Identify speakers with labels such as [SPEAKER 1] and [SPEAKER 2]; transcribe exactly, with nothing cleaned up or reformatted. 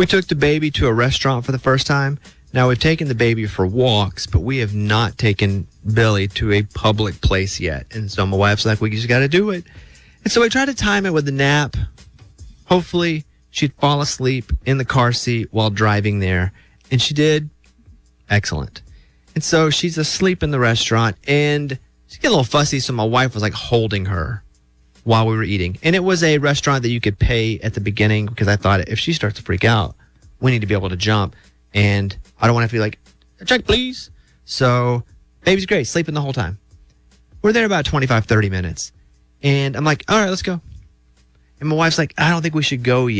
[SPEAKER 1] We took the baby to a restaurant for the first time. Now, we've taken the baby for walks, but we have not taken Billy to a public place yet. And so my wife's like, we just got to do it. And so I tried to time it with a nap. Hopefully, she'd fall asleep in the car seat while driving there. And she did. Excellent. And so she's asleep in the restaurant, and she got a little fussy, so my wife was like holding her while we were eating. And it was a restaurant that you could pay at the beginning, because I thought if she starts to freak out, we need to be able to jump. And I don't want to have to be like, check, please. So baby's great, sleeping the whole time. We're there about twenty-five, thirty minutes. And I'm like, all right, let's go. And my wife's like, I don't think we should go yet.